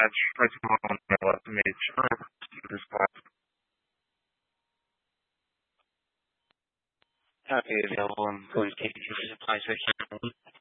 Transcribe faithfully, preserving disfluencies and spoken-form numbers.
dispatch try tomorrow on my estimate this class. Happy available and going to take your supplies right now.